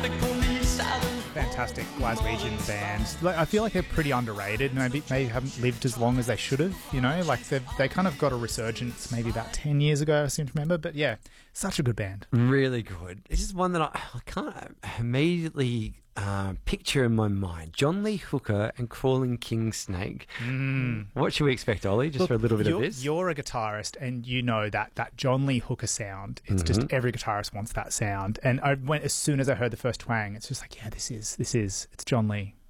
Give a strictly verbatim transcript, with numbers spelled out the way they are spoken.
Fantastic Glaswegian band. Like, I feel like they're pretty underrated. Maybe maybe haven't lived as long as they should have. You know, like they they kind of got a resurgence maybe about ten years ago. I seem to remember. But yeah, such a good band. Really good. This is one that I, I can't immediately uh, picture in my mind. John Lee Hooker and Crawling King Snake. Mm. What should we expect, Ollie? Just Look, for a little bit you're, of this. You're a guitarist, and you know that that John Lee Hooker sound. It's Mm-hmm. just every guitarist wants that sound. And I went as soon as I heard the first twang. It's just like, yeah, this is this is it's John Lee.